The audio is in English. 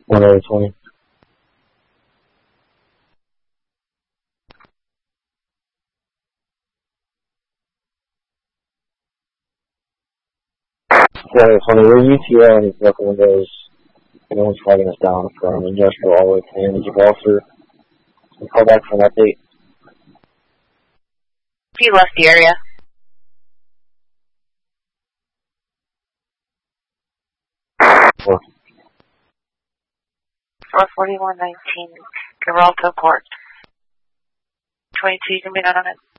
120. Yeah, it's funny. We're UTL and broken windows. No one's flagging us down from industrial all the way to the end of Gibraltar. We call back for an update. He left the area. Four. 44119, Gibraltar Port. 22, you can be done on it.